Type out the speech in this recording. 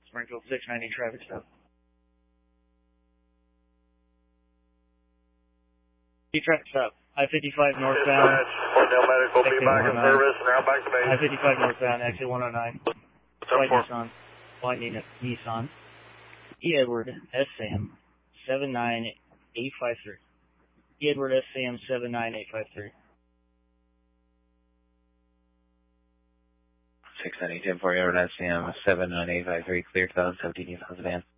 Springfield 690 traffic stop. Traffic stop. I-55 northbound. Glendale Medical, be back in service, now back to base. I-55 northbound, exit 109. White Nissan. E. Edward S. Sam 79853. E. Edward S. Sam 79853. 690 1040 Edward S. Sam 79853. Clear 17 Nissan sedan.